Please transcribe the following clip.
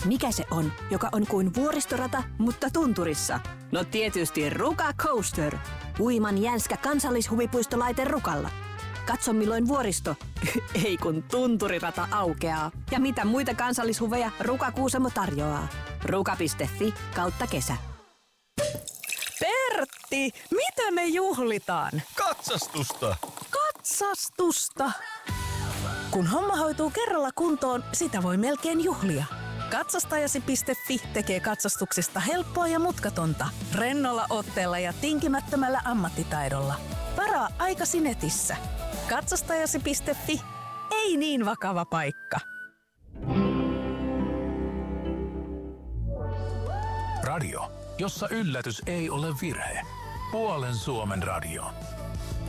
Mikä se on, joka on kuin vuoristorata, mutta tunturissa? No tietysti Ruka Coaster. Uiman jänskä kansallishuvipuistolaite Rukalla. Katso milloin vuoristo, ei kun tunturirata aukeaa. Ja mitä muita kansallishuveja Ruka Kuusamo tarjoaa. Ruka.fi/kesä. Pertti, mitä me juhlitaan? Katsastusta! Katsastusta! Kun homma hoituu kerralla kuntoon, sitä voi melkein juhlia. Katsastajasi.fi tekee katsastuksesta helppoa ja mutkatonta. Rennolla otteella ja tinkimättömällä ammattitaidolla. Varaa aikasi netissä. Katsastajasi.fi. Ei niin vakava paikka. Radio, jossa yllätys ei ole virhe. Puolen Suomen radio.